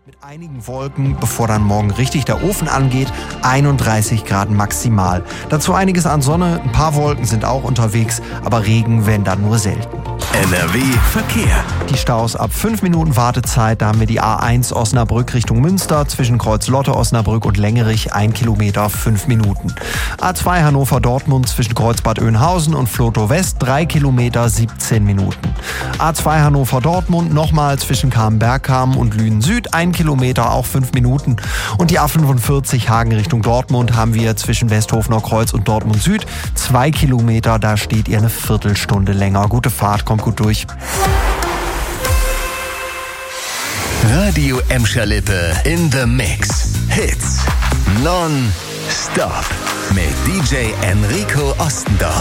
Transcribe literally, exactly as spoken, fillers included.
Mit einigen Wolken, bevor dann morgen richtig der Ofen angeht, einunddreißig Grad maximal. Dazu einiges an Sonne, ein paar Wolken sind auch unterwegs, aber Regen, wenn dann nur selten. N R W Verkehr. Die Staus ab fünf Minuten Wartezeit, da haben wir die A eins Osnabrück Richtung Münster, zwischen Kreuz-Lotte, Osnabrück und Längerich, ein Kilometer, fünf Minuten. A zwei Hannover-Dortmund zwischen Kreuzbad Oeynhausen und Flotow West, drei Kilometer, siebzehn Minuten. A zwei Hannover-Dortmund nochmal zwischen Kamen-Bergkamen und Lünen-Süd, ein Kilometer, auch fünf Minuten. Und die A fünfundvierzig Hagen Richtung Dortmund haben wir zwischen Westhofener Kreuz und Dortmund Süd, zwei Kilometer, da steht ihr eine Viertelstunde länger. Gute Fahrt, kommt gut durch. Radio Emscher Lippe in the Mix. Hits non-stop mit D J Enrico Ostendorf.